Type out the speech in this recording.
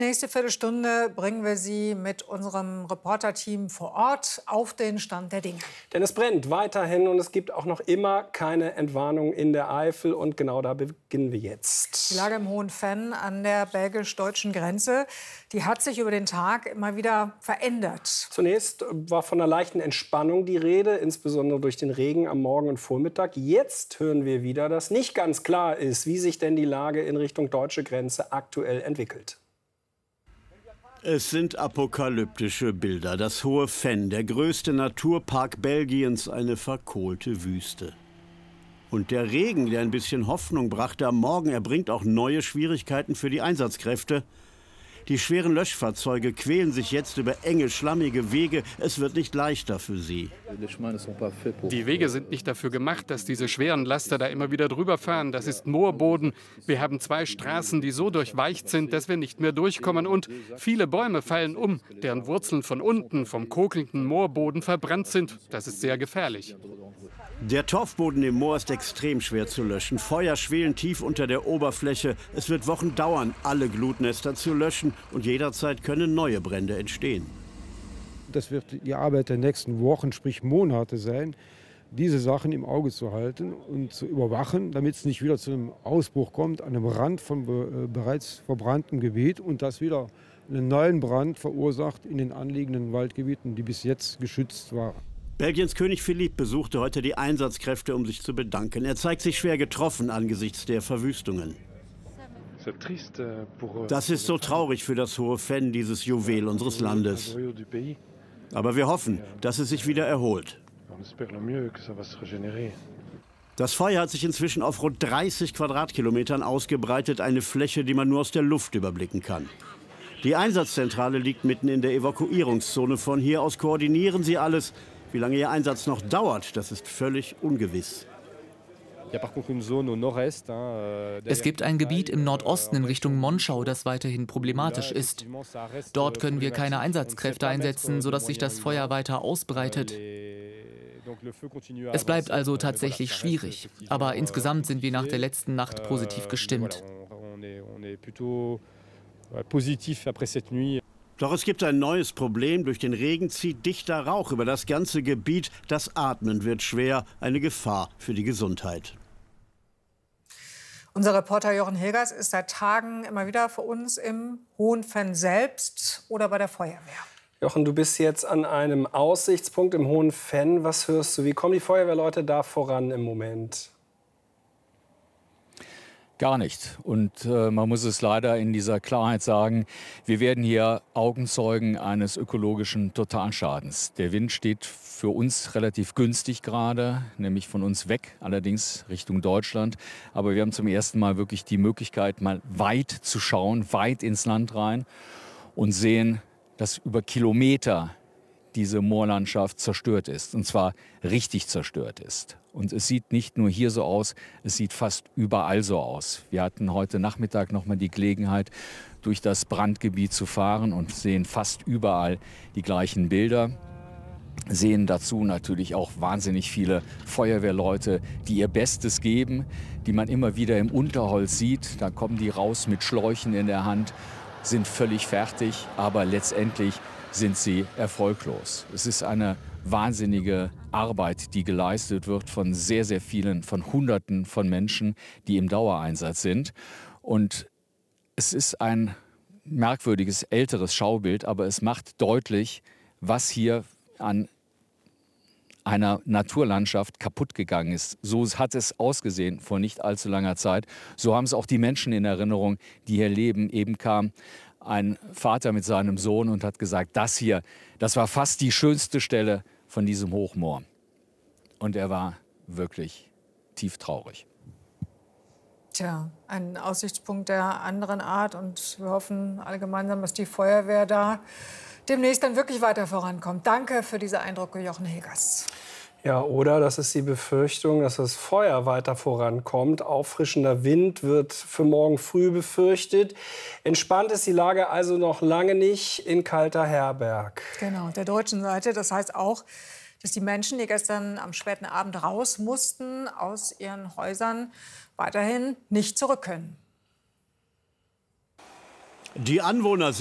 Nächste Viertelstunde bringen wir Sie mit unserem Reporterteam vor Ort auf den Stand der Dinge. Denn es brennt weiterhin und es gibt auch noch immer keine Entwarnung in der Eifel. Und genau da beginnen wir jetzt. Die Lage im Hohen Venn an der belgisch-deutschen Grenze, die hat sich über den Tag immer wieder verändert. Zunächst war von einer leichten Entspannung die Rede, insbesondere durch den Regen am Morgen und Vormittag. Jetzt hören wir wieder, dass nicht ganz klar ist, wie sich denn die Lage in Richtung deutsche Grenze aktuell entwickelt. Es sind apokalyptische Bilder. Das Hohe Venn, der größte Naturpark Belgiens, eine verkohlte Wüste. Und der Regen, der ein bisschen Hoffnung brachte am Morgen, er bringt auch neue Schwierigkeiten für die Einsatzkräfte. Die schweren Löschfahrzeuge quälen sich jetzt über enge, schlammige Wege. Es wird nicht leichter für sie. Die Wege sind nicht dafür gemacht, dass diese schweren Laster da immer wieder drüber fahren. Das ist Moorboden. Wir haben 2 Straßen, die so durchweicht sind, dass wir nicht mehr durchkommen. Und viele Bäume fallen um, deren Wurzeln von unten vom kokelnden Moorboden verbrannt sind. Das ist sehr gefährlich. Der Torfboden im Moor ist extrem schwer zu löschen. Feuer schwelen tief unter der Oberfläche. Es wird Wochen dauern, alle Glutnester zu löschen. Und jederzeit können neue Brände entstehen. Das wird die Arbeit der nächsten Wochen, sprich Monate sein, diese Sachen im Auge zu halten und zu überwachen, damit es nicht wieder zu einem Ausbruch kommt, an einem Rand von bereits verbranntem Gebiet und das wieder einen neuen Brand verursacht in den anliegenden Waldgebieten, die bis jetzt geschützt waren. Belgiens König Philippe besuchte heute die Einsatzkräfte, um sich zu bedanken. Er zeigt sich schwer getroffen angesichts der Verwüstungen. Das ist so traurig für das Hohe Venn, dieses Juwel unseres Landes. Aber wir hoffen, dass es sich wieder erholt. Das Feuer hat sich inzwischen auf rund 30 Quadratkilometern ausgebreitet, eine Fläche, die man nur aus der Luft überblicken kann. Die Einsatzzentrale liegt mitten in der Evakuierungszone. Von hier aus koordinieren sie alles. Wie lange ihr Einsatz noch dauert, das ist völlig ungewiss. Es gibt ein Gebiet im Nordosten in Richtung Monschau, das weiterhin problematisch ist. Dort können wir keine Einsatzkräfte einsetzen, sodass sich das Feuer weiter ausbreitet. Es bleibt also tatsächlich schwierig. Aber insgesamt sind wir nach der letzten Nacht positiv gestimmt. Doch es gibt ein neues Problem. Durch den Regen zieht dichter Rauch über das ganze Gebiet. Das Atmen wird schwer, eine Gefahr für die Gesundheit. Unser Reporter Jochen Hilgers ist seit Tagen immer wieder für uns im Hohen Venn selbst oder bei der Feuerwehr. Jochen, du bist jetzt an einem Aussichtspunkt im Hohen Venn. Was hörst du? Wie kommen die Feuerwehrleute da voran im Moment? Gar nicht. Und man muss es leider in dieser Klarheit sagen, wir werden hier Augenzeugen eines ökologischen Totalschadens. Der Wind steht für uns relativ günstig gerade, nämlich von uns weg, allerdings Richtung Deutschland. Aber wir haben zum ersten Mal wirklich die Möglichkeit, mal weit zu schauen, weit ins Land rein und sehen, dass über Kilometer diese Moorlandschaft zerstört ist, und zwar richtig zerstört ist. Und es sieht nicht nur hier so aus, es sieht fast überall so aus. Wir hatten heute Nachmittag noch mal die Gelegenheit, durch das Brandgebiet zu fahren und sehen fast überall die gleichen Bilder. Sehen dazu natürlich auch wahnsinnig viele Feuerwehrleute, die ihr Bestes geben, die man immer wieder im Unterholz sieht. Da kommen die raus mit Schläuchen in der Hand, sind völlig fertig, aber letztendlich sind sie erfolglos. Es ist eine wahnsinnige Arbeit, die geleistet wird von sehr, sehr vielen, von Hunderten von Menschen, die im Dauereinsatz sind. Und es ist ein merkwürdiges, älteres Schaubild, aber es macht deutlich, was hier an einer Naturlandschaft kaputt gegangen ist. So hat es ausgesehen vor nicht allzu langer Zeit. So haben es auch die Menschen in Erinnerung, die hier leben. Eben kam ein Vater mit seinem Sohn und hat gesagt, das hier, das war fast die schönste Stelle von diesem Hochmoor. Und er war wirklich tief traurig. Tja, ein Aussichtspunkt der anderen Art. Und wir hoffen alle gemeinsam, dass die Feuerwehr da demnächst dann wirklich weiter vorankommt. Danke für diese Eindrücke, Jochen Hilgers. Ja, oder das ist die Befürchtung, dass das Feuer weiter vorankommt. Auffrischender Wind wird für morgen früh befürchtet. Entspannt ist die Lage also noch lange nicht in Kalter-Herberg. Genau, der deutschen Seite. Das heißt auch, dass die Menschen, die gestern am späten Abend raus mussten aus ihren Häusern, weiterhin nicht zurück können. Die Anwohner